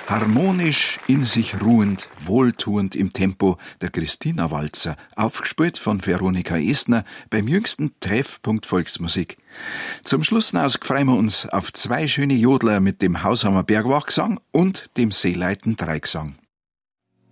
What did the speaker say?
Harmonisch, in sich ruhend, wohltuend im Tempo der Christina-Walzer, aufgespielt von Veronika Estner beim jüngsten Treffpunkt Volksmusik. Zum Schluss freuen wir uns auf 2 schöne Jodler mit dem Hausheimer Bergwachgesang und dem Seeleiten Dreigesang.